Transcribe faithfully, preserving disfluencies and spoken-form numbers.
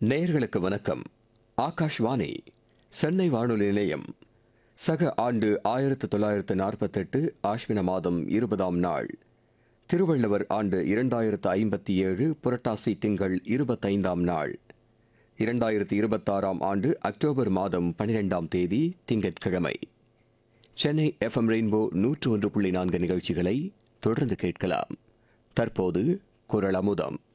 நேயர்களுக்கு வணக்கம். ஆகாஷ்வாணி சென்னை வானொலி நிலையம். சக ஆண்டு ஆயிரத்து தொள்ளாயிரத்து நாற்பத்தெட்டு ஆஷ்வின மாதம் இருபதாம் நாள். திருவள்ளுவர் ஆண்டு இரண்டாயிரத்து ஐம்பத்தி ஏழு புரட்டாசி திங்கள் இருபத்தைந்தாம் நாள். இரண்டாயிரத்து இருபத்தாறாம் ஆண்டு அக்டோபர் மாதம் பனிரெண்டாம் தேதி திங்கட்கிழமை. சென்னை எஃப்எம் ரெயின்போ நூற்று ஒன்று புள்ளி நான்கு நிகழ்ச்சிகளை தொடர்ந்து கேட்கலாம். தற்போது குரல் அமுதம்.